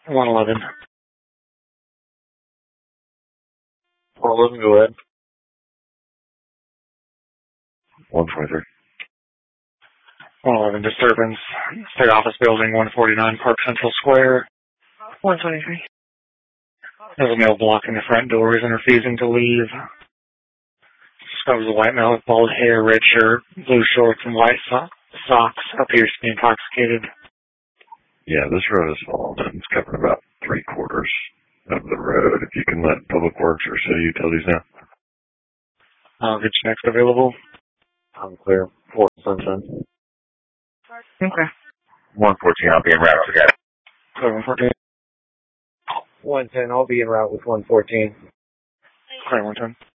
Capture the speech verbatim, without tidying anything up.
one eleven. one eleven, go ahead. one twenty-three. one eleven disturbance. State office building, one forty-nine Park Central Square. one twenty-three. There's a male blocking the front doors and refusing to leave. Discovers a white male with bald hair, red shirt, blue shorts, and white so- socks. Appears to be intoxicated. Yeah, this road is full. It's covering about three quarters of the road. If you can let Public Works or City Utilities know. I'll get you next available. I'm clear. Four Sunshine. Okay. one fourteen, I'll be in route. Forget it. So one fourteen. one ten, I'll be en route with one fourteen. Okay, one ten.